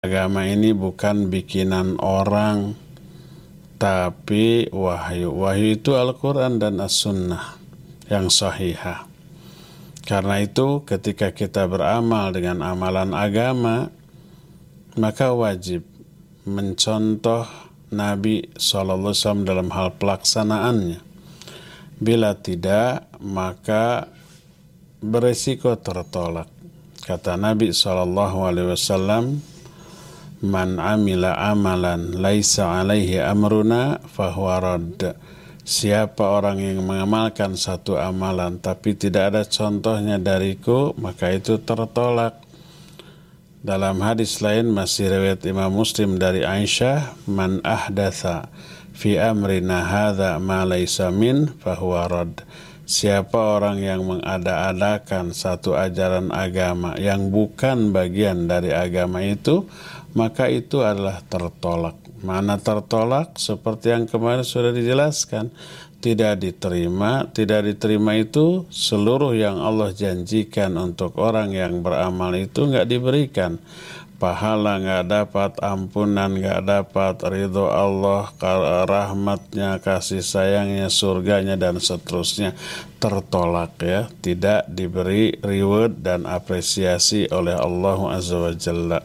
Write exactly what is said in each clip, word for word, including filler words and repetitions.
Agama ini bukan bikinan orang, tapi wahyu. Wahyu itu Al-Quran dan As-Sunnah yang sahihah. Karena itu ketika kita beramal dengan amalan agama, maka wajib mencontoh Nabi shallallahu alaihi wasallam dalam hal pelaksanaannya. Bila tidak, maka beresiko tertolak. Kata Nabi shallallahu alaihi wasallam, man amila amalan laisa alaihi amruna fahuwa radd. Siapa orang yang mengamalkan satu amalan tapi tidak ada contohnya dariku, maka itu tertolak. Dalam hadis lain masih riwayat Imam Muslim dari Aisyah, man ahdatsa fi amrina hadza ma laisa min fahuwa radd. Siapa orang yang mengada-adakan satu ajaran agama yang bukan bagian dari agama itu, maka itu adalah tertolak. Mana tertolak? Seperti yang kemarin sudah dijelaskan, tidak diterima. Tidak diterima itu seluruh yang Allah janjikan untuk orang yang beramal itu nggak diberikan. Pahala nggak dapat, ampunan nggak dapat, ridho Allah, rahmatnya, kasih sayangnya, surganya, dan seterusnya tertolak ya. Tidak diberi reward dan apresiasi oleh Allah Azza wa Jalla.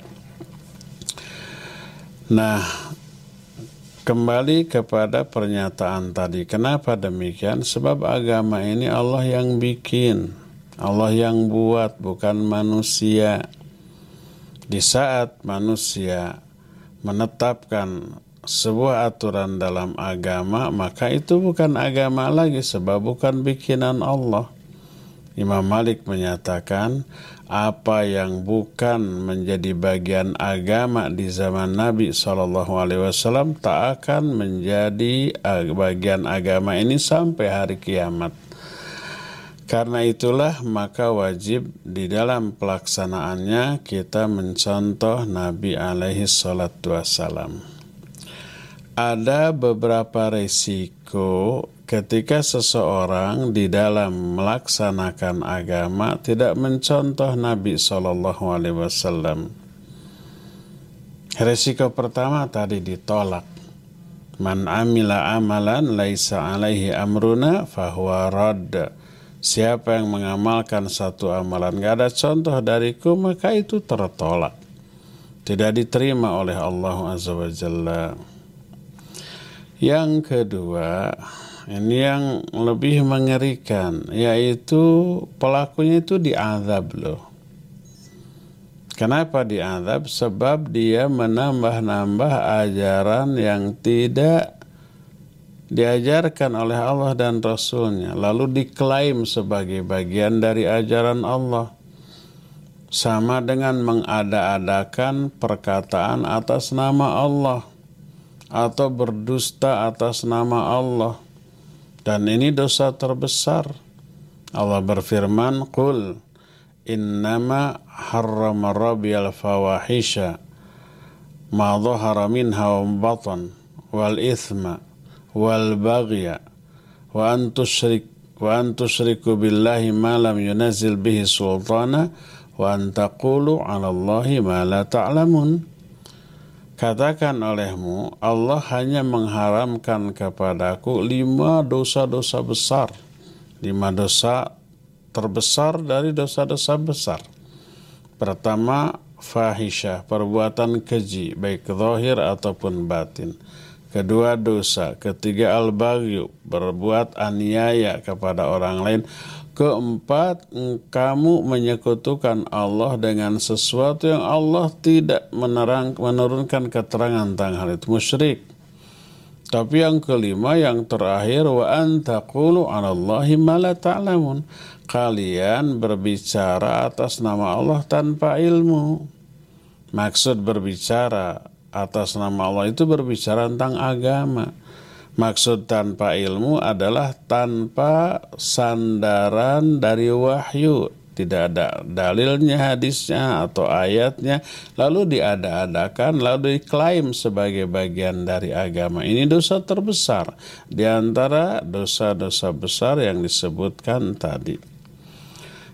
Nah, kembali kepada pernyataan tadi. Kenapa demikian? Sebab agama ini Allah yang bikin, Allah yang buat, bukan manusia. Di saat manusia menetapkan sebuah aturan dalam agama, maka itu bukan agama lagi, sebab bukan bikinan Allah. Imam Malik menyatakan, apa yang bukan menjadi bagian agama di zaman Nabi shallallahu alaihi wasallam tak akan menjadi bagian agama ini sampai hari kiamat. Karena itulah maka wajib di dalam pelaksanaannya kita mencontoh Nabi alaihi salatu wassalam. Ada beberapa resiko ketika seseorang di dalam melaksanakan agama tidak mencontoh Nabi shallallahu alaihi wasallam. Resiko pertama tadi ditolak. Man amila amalan laisa alaihi amruna fahuwa radd. Siapa yang mengamalkan satu amalan gak ada contoh dariku, maka itu tertolak, tidak diterima oleh Allah Azza wa Jalla. Yang kedua, ini yang lebih mengerikan, yaitu pelakunya itu diazab loh. Kenapa diazab? Sebab dia menambah-nambah ajaran yang tidak diajarkan oleh Allah dan Rasulnya, lalu diklaim sebagai bagian dari ajaran Allah. Sama dengan mengada-adakan perkataan atas nama Allah atau berdusta atas nama Allah, dan ini dosa terbesar. Allah berfirman, qul innama harrama rabbiyal fawahisha ma dhahara minha wa batan wal ithma wal baghya wa an tusyrik wa an tusyriku billahi ma lam yunazil bihi sultana wa an taqulu 'ala Allahi ma la ta'lamun. Katakan olehmu, Allah hanya mengharamkan kepadaku lima dosa-dosa besar, lima dosa terbesar dari dosa-dosa besar. Pertama, fahisyah, perbuatan keji, baik zahir ataupun batin. Kedua, dosa. Ketiga, al-baghyu, berbuat aniaya kepada orang lain. Keempat, kamu menyekutukan Allah dengan sesuatu yang Allah tidak menerang, menurunkan keterangan tentang hal itu, musyrik. Tapi yang kelima, yang terakhir, wa an taqulu 'ala Allahi ma la ta'lamun. Kalian berbicara atas nama Allah tanpa ilmu. Maksud berbicara atas nama Allah itu berbicara tentang agama. Maksud tanpa ilmu adalah tanpa sandaran dari wahyu. Tidak ada dalilnya, hadisnya atau ayatnya, lalu diada-adakan, lalu diklaim sebagai bagian dari agama. Ini dosa terbesar di antara dosa-dosa besar yang disebutkan tadi.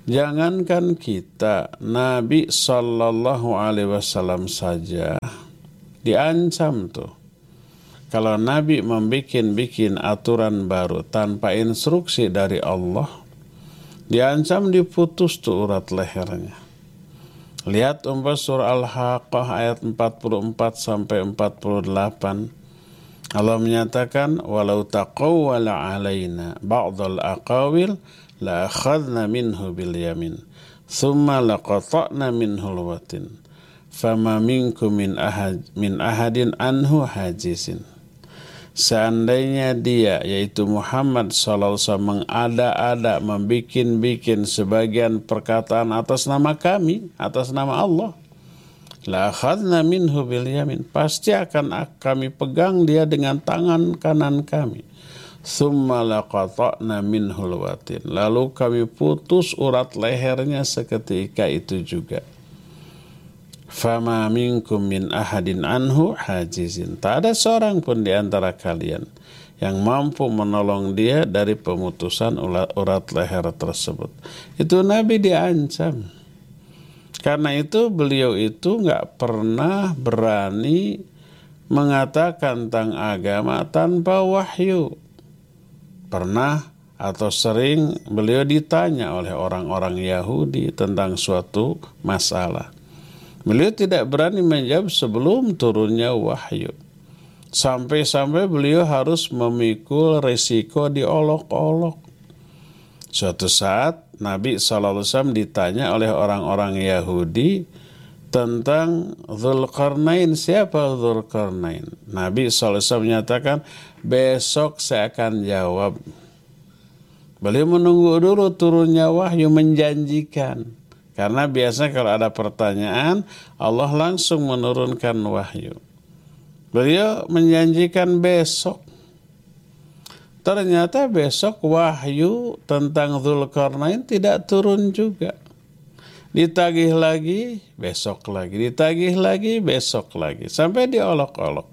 Jangankan kita, Nabi Sallallahu Alaihi Wasallam saja diancam tuh. Kalau Nabi membikin-bikin aturan baru tanpa instruksi dari Allah, diancam diputus tuh urat lehernya. Lihat umpah surah Al-Haqqah ayat empat puluh empat sampai empat puluh delapan. Allah menyatakan, walau taqawwala alaina ba'dal aqawil la akhadna minhu bil yamin thumma laqata'na minhu alwatin fama minkum min ahad min ahadin anhu hajizin. Seandainya dia, yaitu Muhammad sallallahu alaihi wasallam, mengada-ada, membikin-bikin sebagian perkataan atas nama kami, atas nama Allah, la akhadna minhu bil yamin, pasti akan kami pegang dia dengan tangan kanan kami. Tsumma laqata'na minhul watin, lalu kami putus urat lehernya seketika itu juga. Fama minkum min ahadin anhu hajizin, tak ada seorang pun di antara kalian yang mampu menolong dia dari pemutusan urat leher tersebut. Itu Nabi diancam. Karena itu beliau itu nggak pernah berani mengatakan tentang agama tanpa wahyu. Pernah atau sering beliau ditanya oleh orang-orang Yahudi tentang suatu masalah. Beliau tidak berani menjawab sebelum turunnya wahyu. Sampai-sampai beliau harus memikul resiko diolok-olok. Suatu saat Nabi shallallahu alaihi wasallam ditanya oleh orang-orang Yahudi tentang Dzulqarnain. Siapa Dzulqarnain? Nabi shallallahu alaihi wasallam menyatakan, besok saya akan jawab. Beliau menunggu dulu turunnya wahyu, menjanjikan. Karena biasanya kalau ada pertanyaan, Allah langsung menurunkan wahyu. Beliau menjanjikan besok. Ternyata besok wahyu tentang Dzulqarnain tidak turun juga. Ditagih lagi, besok lagi. Ditagih lagi, besok lagi. Sampai diolok-olok.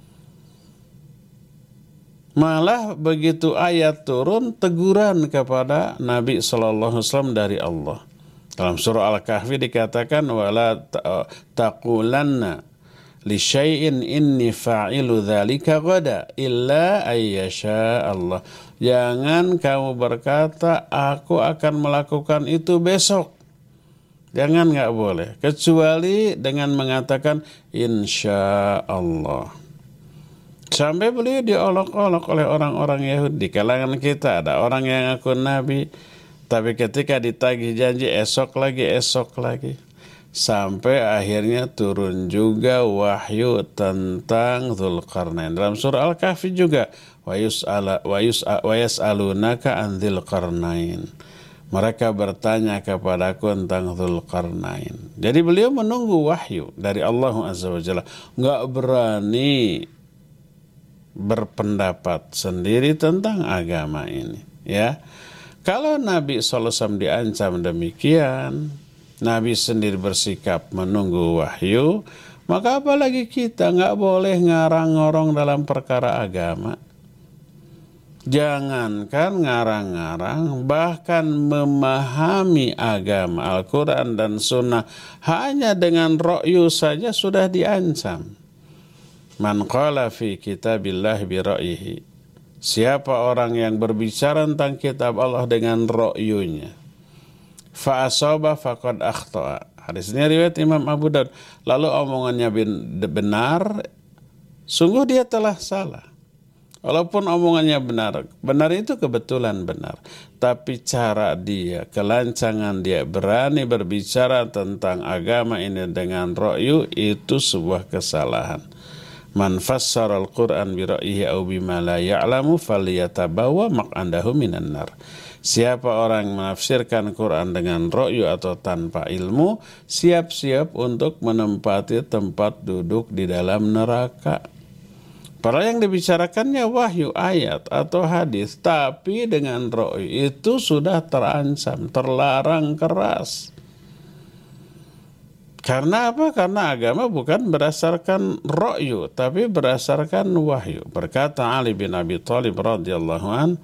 Malah begitu ayat turun, teguran kepada Nabi shallallahu alaihi wasallam dari Allah. Dalam surah Al-Kahfi dikatakan, wala taqulanna li syai'in inni fa'ilu dzalika ghada illa ayyasha Allah. Jangan kamu berkata aku akan melakukan itu besok. Jangan, nggak boleh, kecuali dengan mengatakan insya Allah. Sampai beliau diolok-olok oleh orang-orang Yahudi. Di kalangan kita ada orang yang ngaku Nabi, tapi ketika ditagih janji esok lagi, esok lagi. Sampai akhirnya turun juga wahyu tentang Dzulqarnain. Dalam surah Al-Kahfi juga, wa yas'alunaka an Dzulqarnain. Mereka bertanya kepadaku tentang Dzulqarnain. Jadi beliau menunggu wahyu dari Allah Azza wa Jalla. Nggak berani berpendapat sendiri tentang agama ini. Ya, kalau Nabi shallallahu alaihi wasallam diancam demikian, Nabi sendiri bersikap menunggu wahyu, maka apalagi kita nggak boleh ngarang-ngorong dalam perkara agama. Jangankan ngarang-ngarang, bahkan memahami agama Al-Quran dan Sunnah hanya dengan ra'yu saja sudah diancam. Man qala fi kitabillah bi ra'yihi. Siapa orang yang berbicara tentang kitab Allah dengan ra'yunya, fa asaba faqad akhta'a. Hadis ini riwayat Imam Abu Daud. Lalu omongannya benar, sungguh dia telah salah. Walaupun omongannya benar, benar itu kebetulan benar. Tapi cara dia, kelancangan dia berani berbicara tentang agama ini dengan ra'yu, itu sebuah kesalahan. Man fassara al-Qur'an bi ra'yihi aw bima la ya'lamu falyatabawwa maq'adahu minan nar. Siapa orang menafsirkan Quran dengan ra'yu atau tanpa ilmu, siap-siap untuk menempati tempat duduk di dalam neraka. Padahal yang dibicarakannya wahyu, ayat atau hadis, tapi dengan ra'yu itu sudah terancam, terlarang keras. Karena apa? Karena agama bukan berdasarkan ra'yu, tapi berdasarkan wahyu. Berkata Ali bin Abi Thalib radhiyallahu an,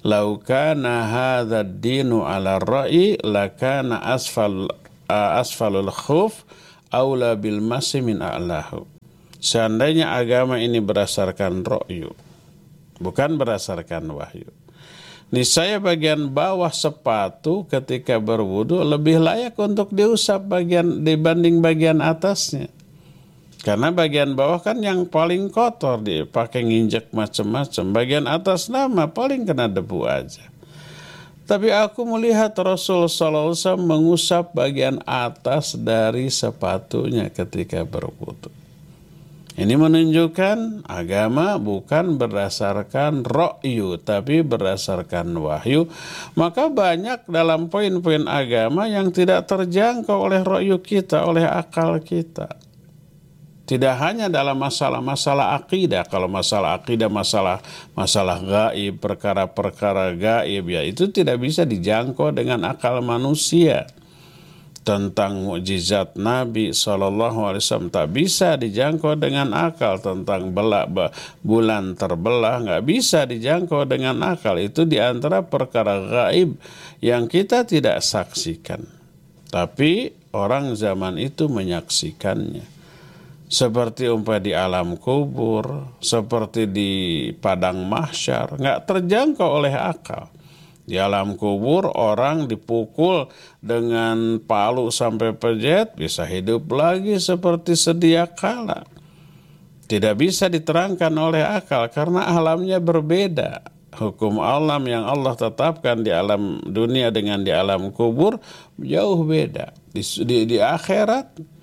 lau kana hadza ad-dinu 'ala ar-ra'yi lakana asfal asfalul khuf aula bil masi min a'lahu. Seandainya agama ini berdasarkan ra'yu, bukan berdasarkan wahyu, niscaya bagian bawah sepatu ketika berwudu lebih layak untuk diusap bagian dibanding bagian atasnya. Karena bagian bawah kan yang paling kotor, dipakai nginjek macam-macam. Bagian atas nama paling kena debu aja. Tapi aku melihat Rasul sallallahu alaihi wasallam mengusap bagian atas dari sepatunya ketika berwudu. Ini menunjukkan agama bukan berdasarkan ra'yu, tapi berdasarkan wahyu. Maka banyak dalam poin-poin agama yang tidak terjangkau oleh ra'yu kita, oleh akal kita. Tidak hanya dalam masalah-masalah akidah. Kalau masalah akidah, masalah masalah gaib, perkara-perkara gaib, ya itu tidak bisa dijangkau dengan akal manusia. Tentang mukjizat Nabi shallallahu alaihi wasallam tak bisa dijangkau dengan akal. Tentang belak bulan terbelah nggak bisa dijangkau dengan akal. Itu diantara perkara gaib yang kita tidak saksikan, tapi orang zaman itu menyaksikannya. Seperti umpah di alam kubur, seperti di padang mahsyar, nggak terjangkau oleh akal. Di alam kubur orang dipukul dengan palu sampai pejet bisa hidup lagi seperti sedia kala. Tidak bisa diterangkan oleh akal karena alamnya berbeda. Hukum alam yang Allah tetapkan di alam dunia dengan di alam kubur jauh beda. Di, di, di akhirat,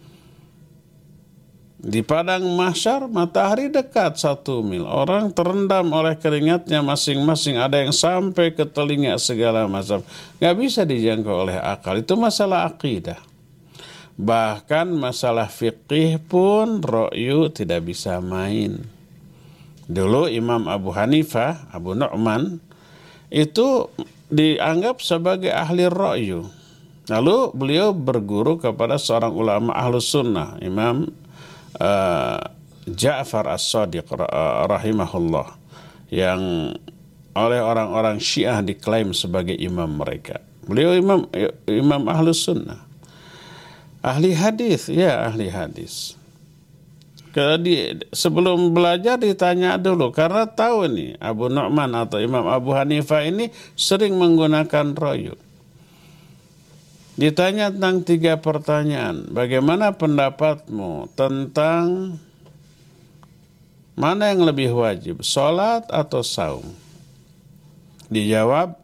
di padang mahsyar, matahari dekat satu mil. Orang terendam oleh keringatnya masing-masing. Ada yang sampai ke telinga segala macam. Gak bisa dijangkau oleh akal. Itu masalah akidah. Bahkan masalah fikih pun ra'yu tidak bisa main. Dulu Imam Abu Hanifah, Abu Nu'man, itu dianggap sebagai ahli ra'yu. Lalu beliau berguru kepada seorang ulama ahlus sunnah, Imam Uh, Ja'far As-Sadiq uh, rahimahullah, yang oleh orang-orang Syiah diklaim sebagai imam mereka. Beliau imam imam ahlus sunnah, ahli hadis, ya ahli hadis. Di, sebelum belajar ditanya dulu, karena tahu nih Abu Nu'man atau Imam Abu Hanifah ini sering menggunakan ra'yu. Ditanya tentang tiga pertanyaan. Bagaimana pendapatmu tentang mana yang lebih wajib, sholat atau saum? Dijawab,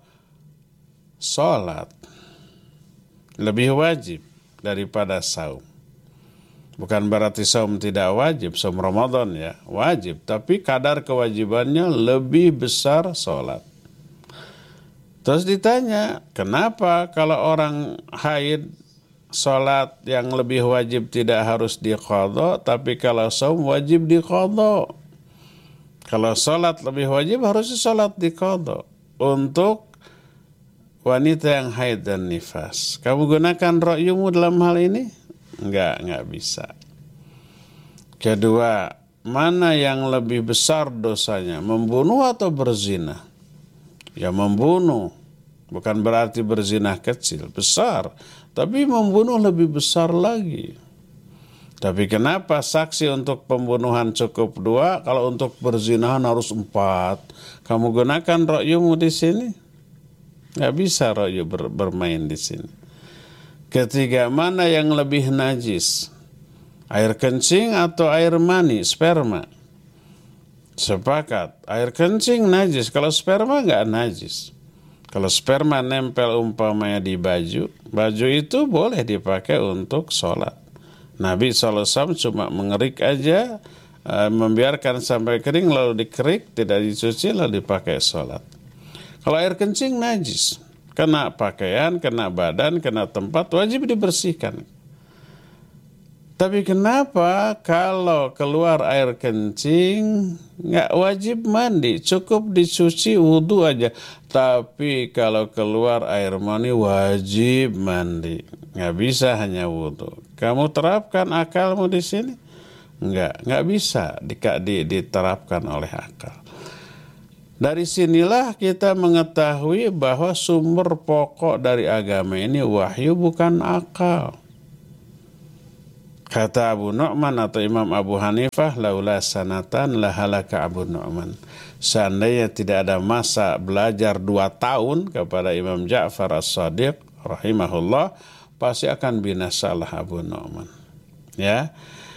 sholat lebih wajib daripada saum. Bukan berarti saum tidak wajib, saum Ramadan ya wajib, tapi kadar kewajibannya lebih besar sholat. Terus ditanya, kenapa kalau orang haid sholat yang lebih wajib tidak harus diqadha, tapi kalau saum wajib diqadha? Kalau sholat lebih wajib harus sholat diqadha. Untuk wanita yang haid dan nifas, kamu gunakan ra'yumu dalam hal ini? Enggak, enggak bisa. Kedua, mana yang lebih besar dosanya, membunuh atau berzina? Ya membunuh, bukan berarti berzina kecil, besar, tapi membunuh lebih besar lagi. Tapi kenapa saksi untuk pembunuhan cukup dua, kalau untuk berzinahan harus empat? Kamu gunakan ra'yumu di sini? Nggak bisa ra'yu ber, bermain di sini. Ketiga, mana yang lebih najis, air kencing atau air mani, sperma? Sepakat, air kencing najis, kalau sperma nggak najis. Kalau sperma nempel umpamanya di baju, baju itu boleh dipakai untuk sholat. Nabi shallallahu alaihi wasallam cuma mengerik aja, membiarkan sampai kering lalu dikerik, tidak dicuci lalu dipakai sholat. Kalau air kencing najis, kena pakaian, kena badan, kena tempat, wajib dibersihkan. Tapi kenapa kalau keluar air kencing nggak wajib mandi, cukup dicuci wudu aja. Tapi kalau keluar air mani wajib mandi, nggak bisa hanya wudu. Kamu terapkan akalmu di sini? Nggak, nggak bisa diterapkan oleh akal. Dari sinilah kita mengetahui bahwa sumber pokok dari agama ini wahyu, bukan akal. Kata Abu Nu'man atau Imam Abu Hanifah, laula sanatan lahalaka Abu Nu'man. Seandainya tidak ada masa belajar dua tahun kepada Imam Ja'far As-Shadiq rahimahullah, pasti akan binasalah Abu Nu'man. Ya.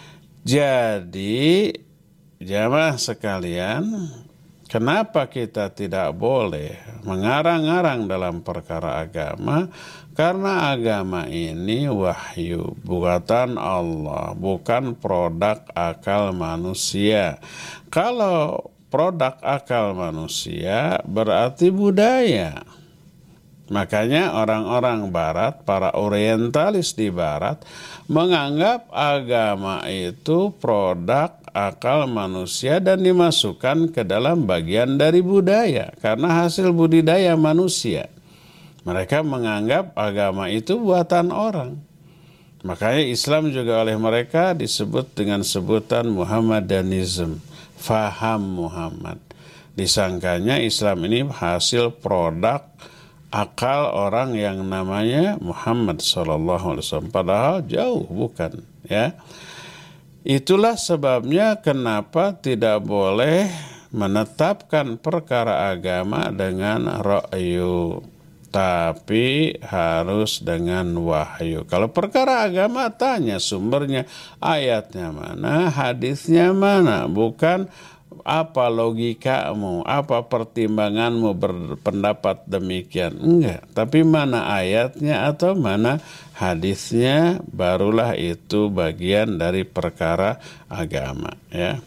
Jadi jamaah sekalian, kenapa kita tidak boleh mengarang-arang dalam perkara agama? Karena agama ini wahyu, buatan Allah, bukan produk akal manusia. Kalau produk akal manusia berarti budaya. Makanya orang-orang barat, para orientalis di barat, menganggap agama itu produk akal manusia dan dimasukkan ke dalam bagian dari budaya karena hasil budidaya manusia. Mereka menganggap agama itu buatan orang. Makanya Islam juga oleh mereka disebut dengan sebutan Muhammadanism, faham Muhammad. Disangkanya Islam ini hasil produk akal orang yang namanya Muhammad sallallahu alaihi wasallam. Padahal jauh bukan, ya. Itulah sebabnya kenapa tidak boleh menetapkan perkara agama dengan ra'yu, tapi harus dengan wahyu. Kalau perkara agama tanya sumbernya, ayatnya mana, hadisnya mana, bukan apa logikamu, apa pertimbanganmu berpendapat demikian. Enggak, tapi mana ayatnya atau mana hadisnya, barulah itu bagian dari perkara agama, ya.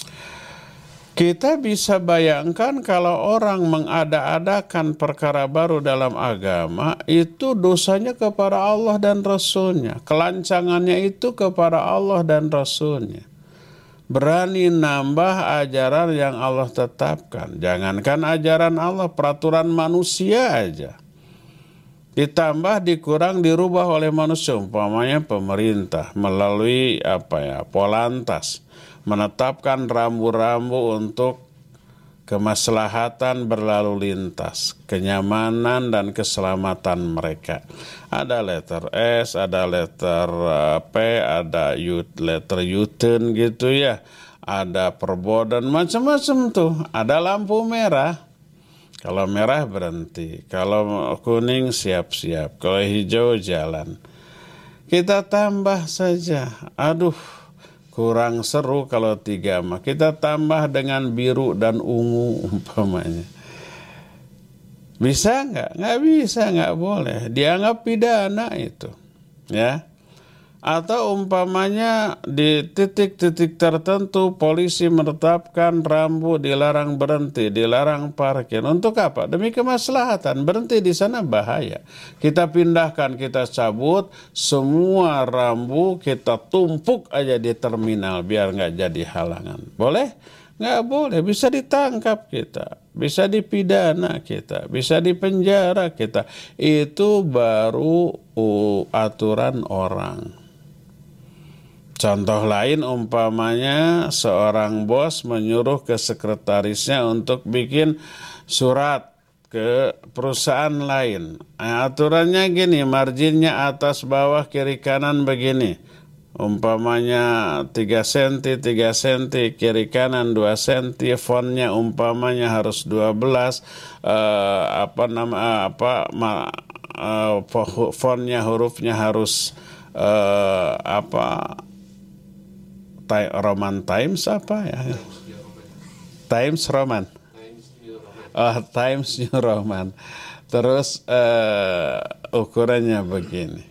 Kita bisa bayangkan kalau orang mengada-adakan perkara baru dalam agama, itu dosanya kepada Allah dan Rasulnya. Kelancangannya itu kepada Allah dan Rasulnya. Berani nambah ajaran yang Allah tetapkan. Jangankan ajaran Allah, peraturan manusia aja. Ditambah, dikurang, dirubah oleh manusia. Umpamanya pemerintah melalui apa ya, Polantas menetapkan rambu-rambu untuk kemaslahatan berlalu lintas, kenyamanan dan keselamatan mereka. Ada letter S, ada letter P, ada letter U-turn gitu ya. Ada perbodan, macam-macam tuh. Ada lampu merah. Kalau merah berhenti, kalau kuning siap-siap, kalau hijau jalan. Kita tambah saja. Aduh, kurang seru kalau tiga mah. Kita tambah dengan biru dan ungu umpamanya. Bisa nggak? Nggak bisa, nggak boleh. Dianggap pidana itu, ya. Atau umpamanya di titik-titik tertentu polisi menetapkan rambu dilarang berhenti, dilarang parkir. Untuk apa? Demi kemaslahatan. Berhenti di sana bahaya. Kita pindahkan, kita cabut semua rambu, kita tumpuk aja di terminal biar nggak jadi halangan. Boleh? Nggak boleh. Bisa ditangkap kita, bisa dipidana kita, bisa dipenjara kita. Itu baru uh, aturan orang. Contoh lain umpamanya seorang bos menyuruh ke sekretarisnya untuk bikin surat ke perusahaan lain. Nah, aturannya gini, marginnya atas bawah kiri kanan begini. Umpamanya tiga senti, tiga senti, kiri kanan dua senti, fontnya umpamanya harus dua belas, eh, apa nama apa ma, eh, fontnya, hurufnya harus eh, apa Roman Times apa ya? Times Roman. Oh, Times New Roman. Terus uh, ukurannya begini.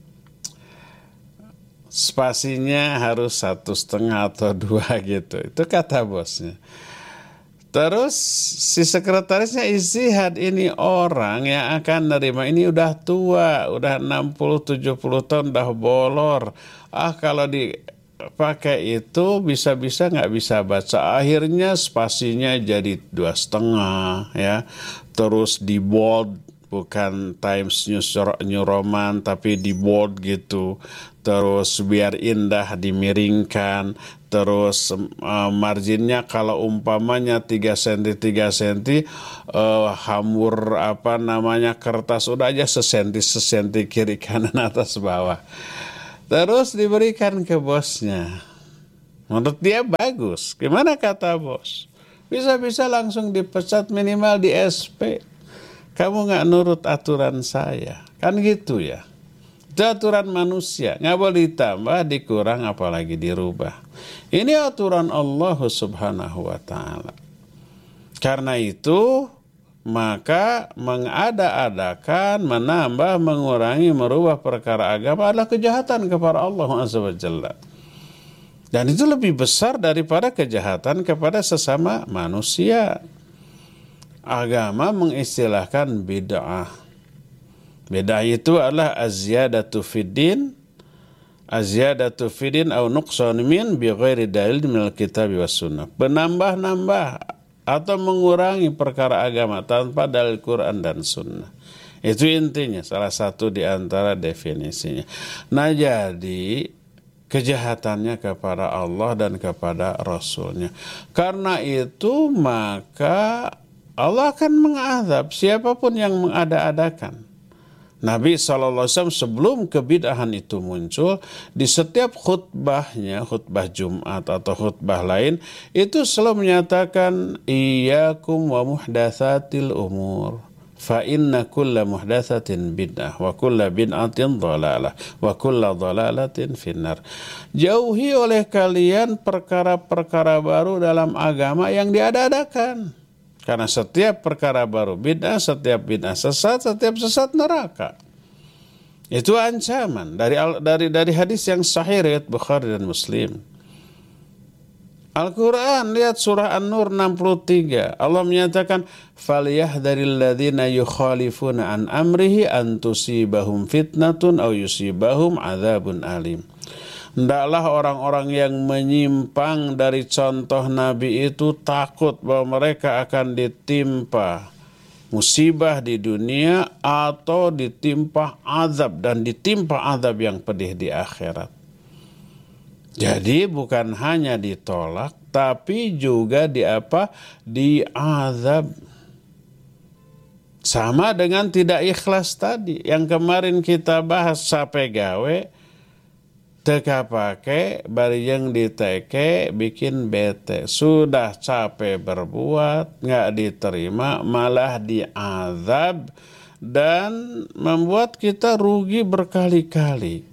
Spasinya harus satu setengah atau dua gitu. Itu kata bosnya. Terus si sekretarisnya istihad, ini orang yang akan nerima ini udah tua, udah enam puluh tujuh puluh tahun, udah bolor. Ah, kalau di pakai itu bisa-bisa nggak bisa baca. Akhirnya spasinya jadi dua setengah, ya. Terus di bold, bukan Times New Roman tapi di bold gitu. terus biar indah dimiringkan, terus uh, marginnya kalau umpamanya tiga sentimeter tiga sentimeter, uh, hamur apa namanya kertas udah aja sesenti sesenti kiri kanan atas bawah, terus diberikan ke bosnya. Menurut dia bagus. Gimana kata bos? Bisa-bisa langsung dipecat, minimal di S P. Kamu nggak nurut aturan saya, kan gitu ya. Itu aturan manusia, nggak boleh ditambah, dikurang, apalagi dirubah. Ini aturan Allah Subhanahu wa Ta'ala. Karena itu, maka mengada-adakan, menambah, mengurangi, merubah perkara agama adalah kejahatan kepada Allah Azza wa Jalla. Dan itu lebih besar daripada kejahatan kepada sesama manusia. Agama mengistilahkan bid'ah. Bid'ah itu adalah az-ziyadatu fiddin, az-ziyadatu fiddin au nuqsan min bi ghairi dalil minal kitab was sunnah. Penambah-nambah atau mengurangi perkara agama tanpa dalil Quran dan sunnah. Itu intinya, salah satu di antara definisinya. Nah, jadi kejahatannya kepada Allah dan kepada Rasulnya. Karena itu maka Allah akan mengazab siapapun yang mengada-adakan. Nabi shallallahu alaihi wasallam sebelum kebid'ahan itu muncul, di setiap khutbahnya, khutbah Jumat atau khutbah lain, itu selalu menyatakan iyyakum wa muhdatsatil umur. Fa inna kulla muhdatsatin bid'ah wa kulla bid'atin dhalalah wa kulla dhalalatin finnar. Jauhi oleh kalian perkara-perkara baru dalam agama yang diada-adakan. Karena setiap perkara baru bid'ah, setiap bid'ah sesat, setiap sesat neraka. Itu ancaman dari dari dari hadis yang sahih riwayat Bukhari dan Muslim. Al-Quran, lihat surah An-Nur enam puluh tiga. Allah menyatakan, فَلْيَحْذَرِ الَّذِينَ يُخَالِفُونَ عَنْ أَمْرِهِ أَنْ تُصِيبَهُمْ فِتْنَةٌ أَوْ يُصِيبَهُمْ عَذَابٌ أَلِيمٌ. Hendaklah orang-orang yang menyimpang dari contoh Nabi itu takut bahwa mereka akan ditimpa musibah di dunia atau ditimpa azab, dan ditimpa azab yang pedih di akhirat. Jadi bukan hanya ditolak, tapi juga di apa? Diazab. Sama dengan tidak ikhlas tadi, yang kemarin kita bahas, capek gawe, teka pake, bari yang diteke, bikin bete. Sudah capek berbuat, nggak diterima, malah diazab, dan membuat kita rugi berkali-kali.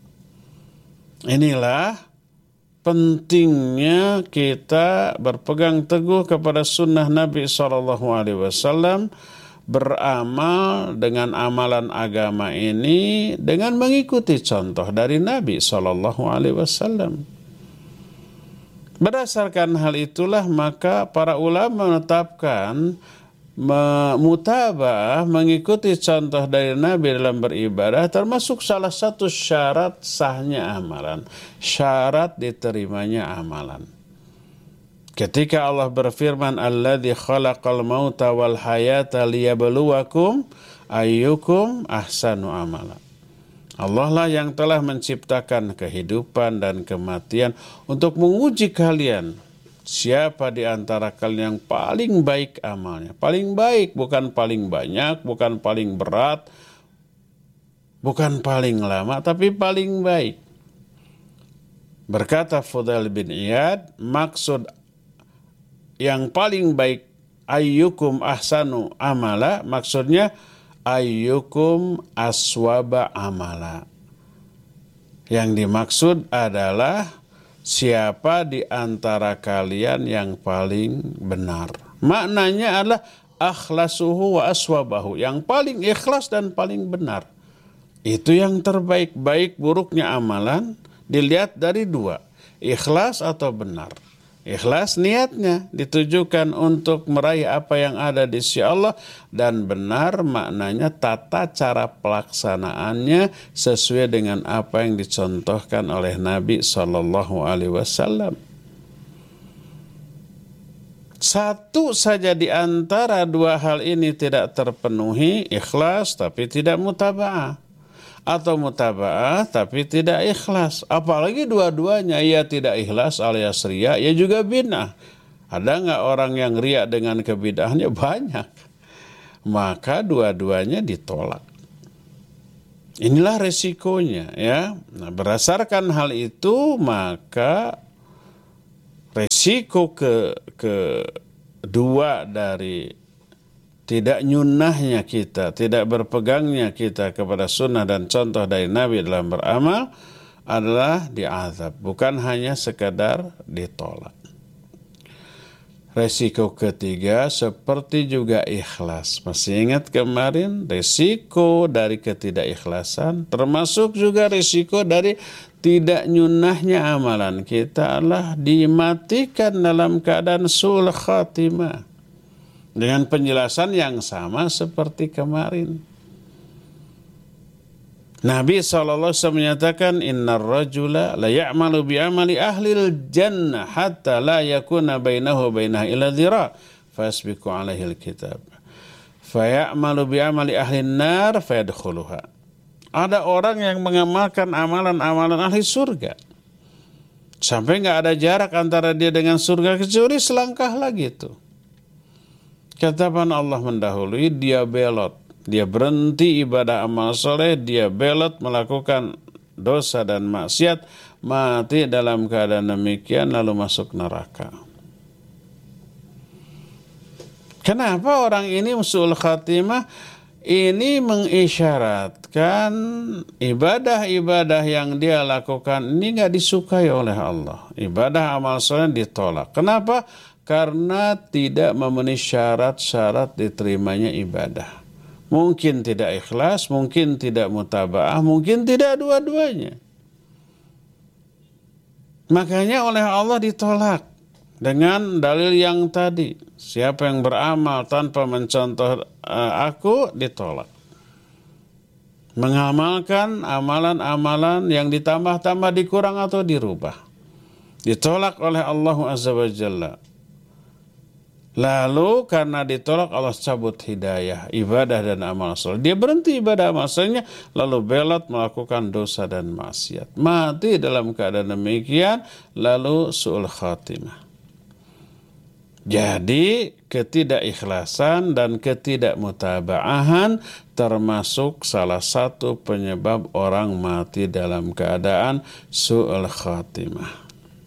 Inilah pentingnya kita berpegang teguh kepada sunnah Nabi shallallahu alaihi wasallam, beramal dengan amalan agama ini dengan mengikuti contoh dari Nabi shallallahu alaihi wasallam. Berdasarkan hal itulah maka para ulama menetapkan mutaba'ah, mengikuti contoh dari Nabi dalam beribadah, termasuk salah satu syarat sahnya amalan, syarat diterimanya amalan. Ketika Allah berfirman, alladzi khalaqal mauta wal hayata liyabluwakum ayyukum ahsanu amala. Allah lah yang telah menciptakan kehidupan dan kematian untuk menguji kalian. Siapa di antara kalian yang paling baik amalnya? Paling baik, bukan paling banyak, bukan paling berat, bukan paling lama, tapi paling baik. Berkata Fudail bin Iyad, maksud yang paling baik ayyukum ahsanu amala, maksudnya ayyukum aswaba amala. Yang dimaksud adalah siapa di antara kalian yang paling benar. Maknanya adalah akhlasuhu wa aswabahu, yang paling ikhlas dan paling benar. Itu yang terbaik. Baik buruknya amalan dilihat dari dua, ikhlas atau benar. Ikhlas niatnya ditujukan untuk meraih apa yang ada di sisi Allah, dan benar maknanya tata cara pelaksanaannya sesuai dengan apa yang dicontohkan oleh Nabi shallallahu alaihi wasallam. Satu saja di antara dua hal ini tidak terpenuhi, ikhlas tapi tidak mutaba'ah, atau mutaba'ah tapi tidak ikhlas. Apalagi dua-duanya, ia tidak ikhlas alias riya, ia juga bid'ah. Ada nggak orang yang riya dengan kebid'ahnya? Banyak. Maka dua-duanya ditolak. Inilah resikonya ya. Nah, berdasarkan hal itu maka resiko ke kedua dari tidak nyunahnya kita, tidak berpegangnya kita kepada sunnah dan contoh dari Nabi dalam beramal adalah diazab, bukan hanya sekadar ditolak. Resiko ketiga seperti juga ikhlas. Masih ingat kemarin resiko dari ketidakikhlasan termasuk juga resiko dari tidak nyunahnya amalan kita adalah dimatikan dalam keadaan su'ul khatimah. Dengan penjelasan yang sama seperti kemarin. Nabi shallallahu alaihi wasallam menyatakan innar rajula la ya'malu bi amali ahlil jannah hatta la yakuna bainahu bainaha illa dhira fasbiqu alaihi alkitab fa ya'malu bi amali ahlin nar fayadkhuluha. Ada orang yang mengamalkan amalan-amalan ahli surga sampai enggak ada jarak antara dia dengan surga kecuali selangkah lagi tuh. Katakan Allah mendahului, dia belot. Dia berhenti ibadah amal soleh, dia belot melakukan dosa dan maksiat, mati dalam keadaan demikian lalu masuk neraka. Kenapa orang ini su'ul khatimah? Ini mengisyaratkan ibadah-ibadah yang dia lakukan ini gak disukai oleh Allah. Ibadah amal soleh ditolak. Kenapa? Karena tidak memenuhi syarat-syarat diterimanya ibadah. Mungkin tidak ikhlas, mungkin tidak mutaba'ah, mungkin tidak dua-duanya. Makanya oleh Allah ditolak dengan dalil yang tadi. Siapa yang beramal tanpa mencontoh uh, aku ditolak. Mengamalkan amalan-amalan yang ditambah-tambah, dikurang atau dirubah. Ditolak oleh Allah Azza wa Jalla. Lalu karena ditolak Allah cabut hidayah, ibadah dan amal soleh. Dia berhenti ibadah amal solehnya, lalu belot melakukan dosa dan maksiat. Mati dalam keadaan demikian, lalu su'ul khatimah. Jadi ketidakikhlasan dan ketidakmutaba'ahan termasuk salah satu penyebab orang mati dalam keadaan su'ul khatimah.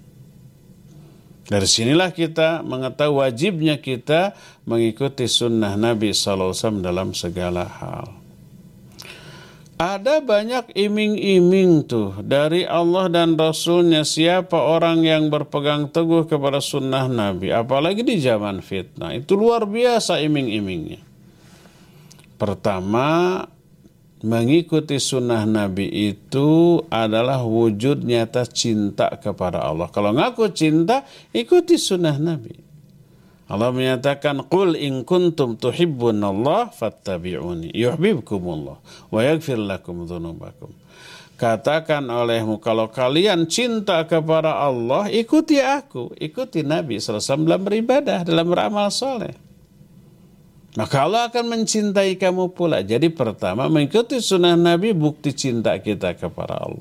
Dari sinilah kita mengetahui wajibnya kita mengikuti sunnah Nabi shallallahu alaihi wasallam dalam segala hal. Ada banyak iming-iming tuh dari Allah dan Rasulnya siapa orang yang berpegang teguh kepada sunnah Nabi. Apalagi di zaman fitnah. Itu luar biasa iming-imingnya. Pertama, mengikuti sunnah Nabi itu adalah wujud nyata cinta kepada Allah. Kalau ngaku cinta, ikuti sunnah Nabi. Allah menyatakan, "Qul in kuntum tuhibbunallah fattabi'uni yuhibbukumullah wa yaghfir lakum dzunubakum." Katakan olehmu, kalau kalian cinta kepada Allah, ikuti aku, ikuti Nabi sallallahu alaihi wasallam dalam beribadah, dalam beramal soleh. Maka Allah akan mencintai kamu pula. Jadi pertama, mengikuti sunnah Nabi bukti cinta kita kepada Allah.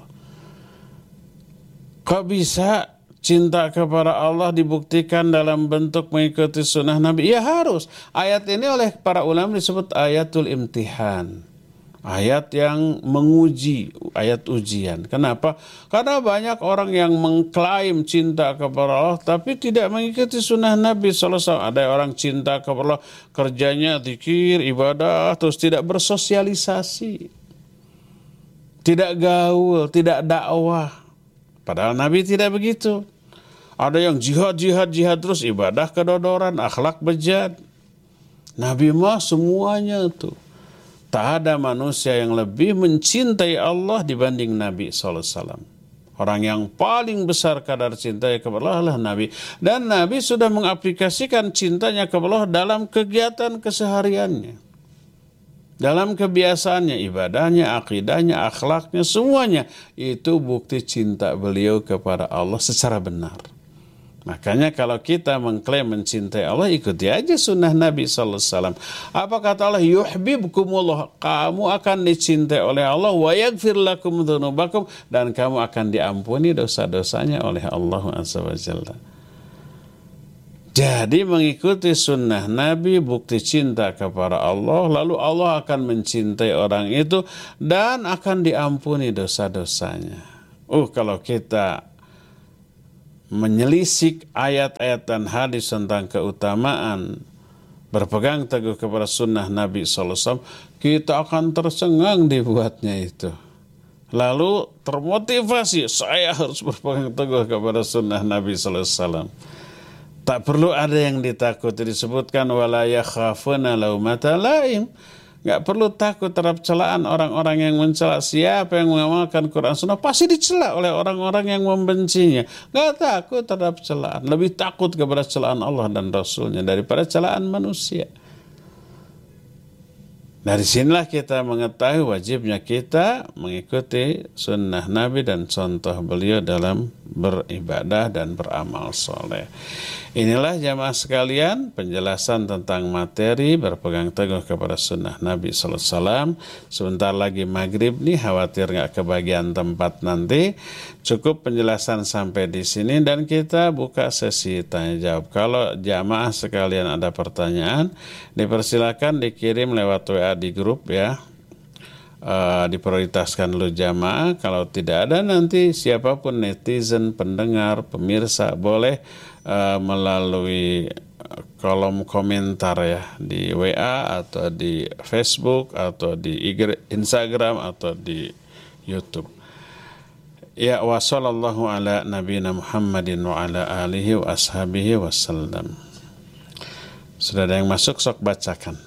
Kok bisa cinta kepada Allah dibuktikan dalam bentuk mengikuti sunnah Nabi? Ya harus. Ayat ini oleh para ulama disebut ayatul imtihan. Ayat yang menguji, ayat ujian. Kenapa? Karena banyak orang yang mengklaim cinta kepada Allah tapi tidak mengikuti sunnah Nabi shallallahu alaihi wasallam. Ada orang cinta kepada Allah, kerjanya zikir, ibadah, terus tidak bersosialisasi. Tidak gaul, tidak dakwah. Padahal Nabi tidak begitu. Ada yang jihad, jihad, jihad terus ibadah kedodoran, akhlak bejat. Nabi mah semuanya itu. Tak ada manusia yang lebih mencintai Allah dibanding Nabi shallallahu alaihi wasallam. Orang yang paling besar kadar cintanya kepada Allah adalah Nabi. Dan Nabi sudah mengaplikasikan cintanya kepada Allah dalam kegiatan kesehariannya. Dalam kebiasaannya, ibadahnya, akidahnya, akhlaknya, semuanya. Itu bukti cinta beliau kepada Allah secara benar. Makanya kalau kita mengklaim mencintai Allah, ikuti aja sunnah Nabi sallallahu alaihi wasallam. Apa kata Allah? Yuhibbukumullah, kamu akan dicintai oleh Allah, wa yaghfir lakum dzunubakum, dan kamu akan diampuni dosa-dosanya oleh Allah azza wa jalla. Jadi mengikuti sunnah Nabi bukti cinta kepada Allah, lalu Allah akan mencintai orang itu dan akan diampuni dosa-dosanya. Oh, kalau kita menyelisik ayat-ayat dan hadis tentang keutamaan berpegang teguh kepada sunnah Nabi sallallahu alaihi wasallam, kita akan tercengang dibuatnya itu. Lalu termotivasi, saya harus berpegang teguh kepada sunnah Nabi sallallahu alaihi wasallam. Tak perlu ada yang ditakuti, disebutkan wala yakhafuna laumata laim. Nggak perlu takut terhadap celaan orang-orang yang mencela. Siapa yang mengamalkan Quran Sunnah pasti dicela oleh orang-orang yang membencinya. Nggak takut terhadap celaan. Lebih takut kepada celaan Allah dan Rasulnya daripada celaan manusia. Dari sinilah kita mengetahui wajibnya kita mengikuti sunnah Nabi dan contoh beliau dalam beribadah dan beramal soleh. Inilah jamaah sekalian penjelasan tentang materi berpegang teguh kepada sunnah Nabi sallallahu alaihi wasallam. Sebentar lagi maghrib nih, khawatir nggak kebagian tempat nanti. Cukup penjelasan sampai di sini dan kita buka sesi tanya jawab. Kalau jamaah sekalian ada pertanyaan, dipersilakan dikirim lewat W A di grup ya. Uh, diprioritaskan dulu jamaah. Kalau tidak ada, nanti siapapun netizen, pendengar, pemirsa boleh uh, melalui kolom komentar ya di W A atau di Facebook atau di Instagram atau di YouTube. Ya, wa sallallahu ala nabiyina Muhammadin wa ala alihi wa ashabihi wasallam. Sudah ada yang masuk, sok bacakan.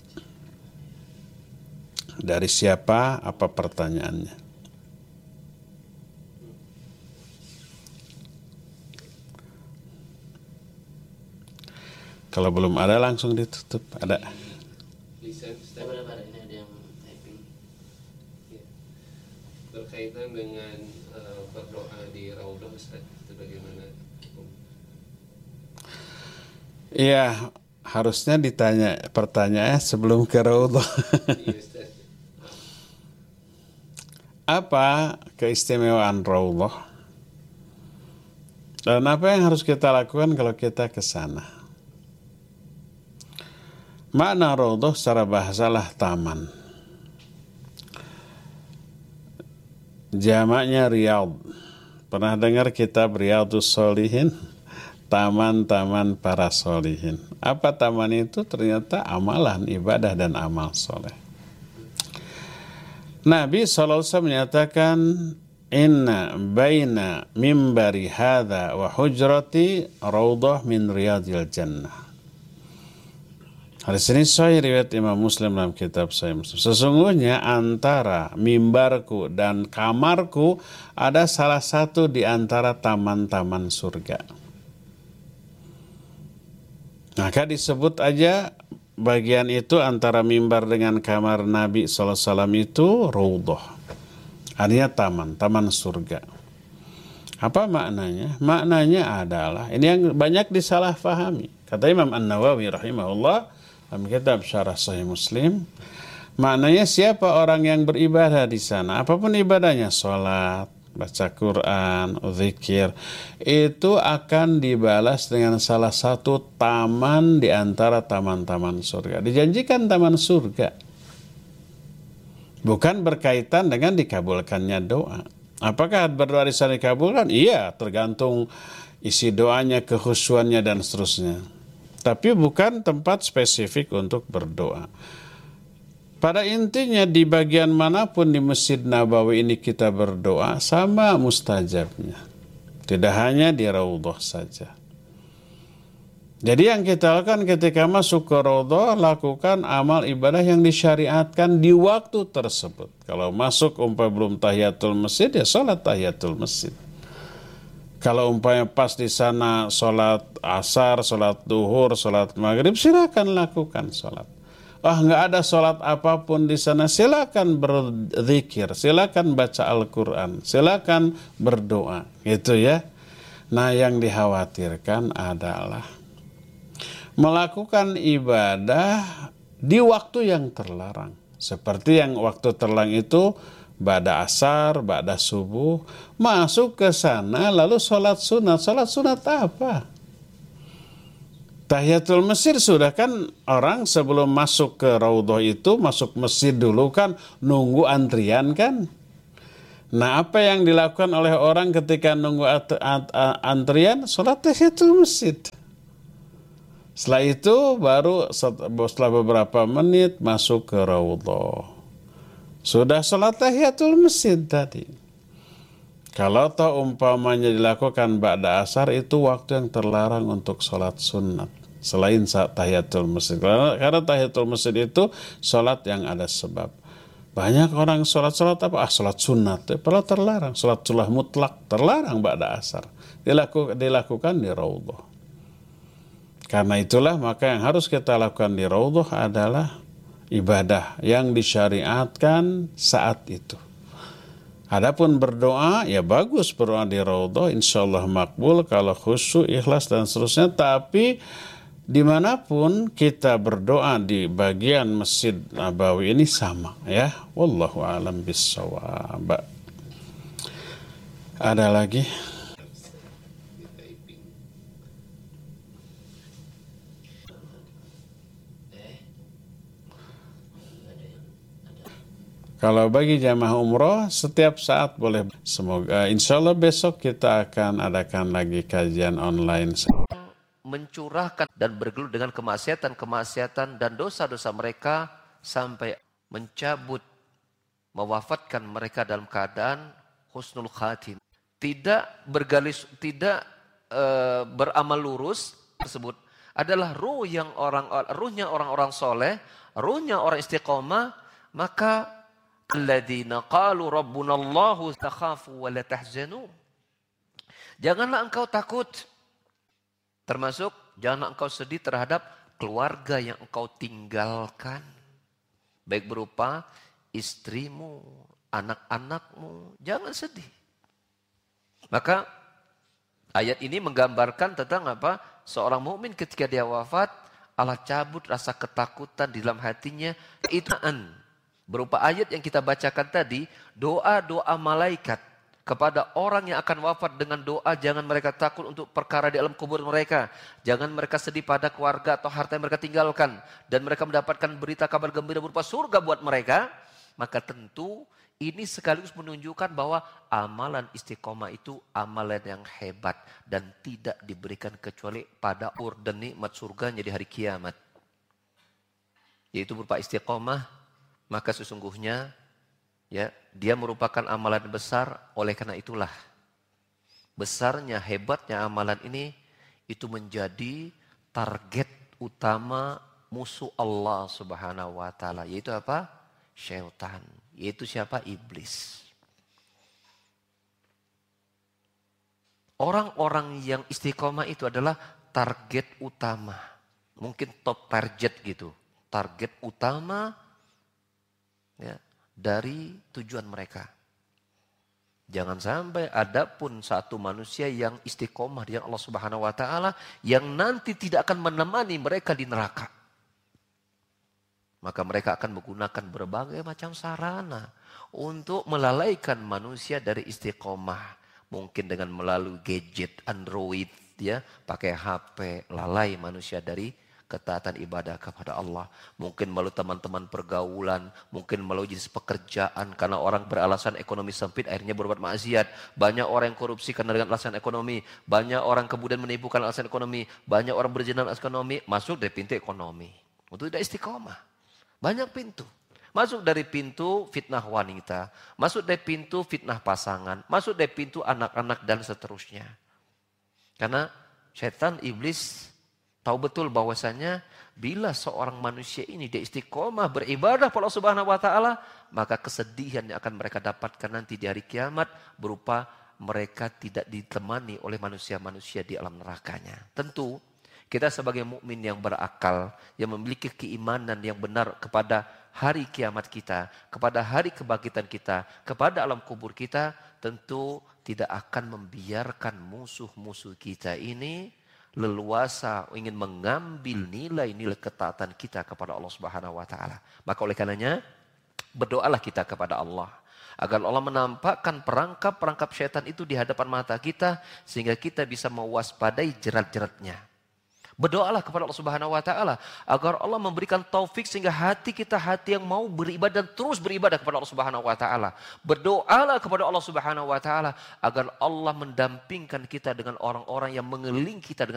Dari siapa, apa pertanyaannya? Kalau belum ada langsung ditutup. Ada? Berkaitan dengan uh, berdoa di Raudhah, Ustaz, itu bagaimana? Iya, harusnya ditanya pertanyaannya sebelum ke Raudhah. Apa keistimewaan Raudhah? Dan apa yang harus kita lakukan kalau kita ke sana? Makna Raudhah secara bahasalah taman. Jamaknya Riyadh. Pernah dengar kitab Riyadhus Shalihin? Taman-taman para solihin. Apa taman itu? Ternyata amalan, ibadah dan amal soleh. Nabi shallallahu alaihi wasallam menyatakan, inna baina mimbari hadha wa hujrati raudhah min riyadil jannah. Hadis ini sahih riwayat Imam Muslim dalam kitab Sahih Muslim. Sesungguhnya antara mimbarku dan kamarku ada salah satu di antara taman-taman surga. Maka disebut aja bagian itu antara mimbar dengan kamar Nabi shallallahu alaihi wasallam itu raudhah. Artinya taman, taman surga. Apa maknanya? Maknanya adalah, ini yang banyak disalahfahami. Kata Imam An-Nawawi rahimahullah dalam kitab Syarah Sahih Muslim, maknanya siapa orang yang beribadah di sana, apapun ibadahnya, sholat, baca Quran, zikir, itu akan dibalas dengan salah satu taman di antara taman-taman surga. Dijanjikan taman surga. Bukan berkaitan dengan dikabulkannya doa. Apakah berdoa di sana dikabulkan? Iya, tergantung isi doanya, kekhusyuannya dan seterusnya. Tapi bukan tempat spesifik untuk berdoa. Pada intinya di bagian manapun di Masjid Nabawi ini kita berdoa sama mustajabnya. Tidak hanya di Raudhah saja. Jadi yang kita lakukan ketika masuk ke Raudhah, lakukan amal ibadah yang disyariatkan di waktu tersebut. Kalau masuk umpamanya belum tahiyatul masjid, ya sholat tahiyatul masjid. Kalau umpamanya pas di sana sholat asar, sholat duhur, sholat maghrib, silakan lakukan sholat. Ah, nggak ada sholat apapun di sana, silakan berzikir, silakan baca Al-Quran, silakan berdoa, gitu ya. Nah, yang dikhawatirkan adalah melakukan ibadah di waktu yang terlarang. Seperti yang waktu terlarang itu ba'da asar, ba'da subuh, masuk ke sana lalu sholat sunat. Sholat sunat apa? Tahiyatul masjid sudah kan, orang sebelum masuk ke raudhah itu masuk masjid dulu kan, nunggu antrian kan. Nah, apa yang dilakukan oleh orang ketika nunggu antrian? Sholat tahiyatul masjid. Setelah itu baru setelah beberapa menit masuk ke raudhah. Sudah sholat tahiyatul masjid tadi. Kalau toh umpamanya dilakukan ba'da asar, itu waktu yang terlarang untuk sholat sunat selain tahiyatul masjid. Karena, karena tahiyatul masjid itu sholat yang ada sebab. Banyak orang sholat-sholat apa? Ah, sholat sunat. Padahal terlarang. Sholat sunnah mutlak terlarang ba'da asar. Dilaku, dilakukan di raudhah. Karena itulah maka yang harus kita lakukan di raudhah adalah ibadah yang disyariatkan saat itu. Adapun berdoa, ya bagus berdoa di raudhah, insyaallah makbul kalau khusyuk, ikhlas dan seterusnya. Tapi dimanapun kita berdoa di bagian Masjid Nabawi ini sama, ya. Wallahu a'lam bissawab. Ada lagi? Kalau bagi jamaah umroh, setiap saat boleh. Semoga insya Allah besok kita akan adakan lagi kajian online. Mencurahkan dan bergelut dengan kemaksiatan-kemaksiatan dan dosa-dosa mereka sampai mencabut, mewafatkan mereka dalam keadaan husnul khatim. Tidak bergalis, tidak e, beramal lurus tersebut adalah ruh yang orang, ruhnya orang-orang soleh, ruhnya orang istiqomah, maka alladzina qalu rabbunallahu takhafu wa la tahzanu. Janganlah engkau takut. Termasuk janganlah engkau sedih terhadap keluarga yang engkau tinggalkan. Baik berupa istrimu, anak-anakmu. Jangan sedih. Maka ayat ini menggambarkan tentang apa? Seorang mukmin ketika dia wafat, Allah cabut rasa ketakutan di dalam hatinya. Itaan. Berupa ayat yang kita bacakan tadi, doa-doa malaikat kepada orang yang akan wafat dengan doa, jangan mereka takut untuk perkara di alam kubur mereka. Jangan mereka sedih pada keluarga atau harta yang mereka tinggalkan. Dan mereka mendapatkan berita kabar gembira berupa surga buat mereka. Maka tentu ini sekaligus menunjukkan bahwa amalan istiqomah itu amalan yang hebat. Dan tidak diberikan kecuali pada ur dan nikmat surganya di hari kiamat. Yaitu berupa istiqomah. Maka sesungguhnya ya dia merupakan amalan besar. Oleh karena itulah besarnya, hebatnya amalan ini itu menjadi target utama musuh Allah Subhanahu wa taala, yaitu apa? Syaitan. Yaitu siapa? Iblis. Orang-orang yang istiqomah itu adalah target utama. Mungkin top target gitu. Target utama ya, dari tujuan mereka. Jangan sampai ada pun satu manusia yang istiqomah di Allah Subhanahu wa taala yang nanti tidak akan menemani mereka di neraka. Maka mereka akan menggunakan berbagai macam sarana untuk melalaikan manusia dari istiqomah. Mungkin dengan melalui gadget Android, ya, pakai H P, lalai manusia dari ketaatan ibadah kepada Allah. Mungkin melalui teman-teman pergaulan, mungkin melalui jenis pekerjaan, karena orang beralasan ekonomi sempit akhirnya berbuat maksiat. Banyak orang yang korupsi karena dengan alasan ekonomi, banyak orang kemudian menipu karena alasan ekonomi, banyak orang berzina alasan ekonomi, masuk dari pintu ekonomi. Untuk tidak istiqomah. Banyak pintu. Masuk dari pintu fitnah wanita, masuk dari pintu fitnah pasangan, masuk dari pintu anak-anak dan seterusnya. Karena setan, iblis tahu betul bahwasanya bila seorang manusia ini dia istiqomah beribadah pada Allah Subhanahu wa taala, maka kesedihan yang akan mereka dapatkan nanti di hari kiamat berupa mereka tidak ditemani oleh manusia-manusia di alam nerakanya. Tentu kita sebagai mukmin yang berakal, yang memiliki keimanan yang benar kepada hari kiamat kita, kepada hari kebangkitan kita, kepada alam kubur kita, tentu tidak akan membiarkan musuh-musuh kita ini leluasa ingin mengambil nilai-nilai ketaatan kita kepada Allah Subhanahu wa taala. Maka oleh karenanya berdoalah kita kepada Allah agar Allah menampakkan perangkap-perangkap syaitan itu di hadapan mata kita sehingga kita bisa mewaspadai jerat-jeratnya. Berdoalah kepada Allah Subhanahu wa taala agar Allah memberikan taufik sehingga hati kita hati yang mau beribadah dan terus beribadah kepada Allah Subhanahu wa taala. Berdoalah kepada Allah Subhanahu wa taala agar Allah mendampingkan kita dengan orang-orang yang mengelilingi kita dengan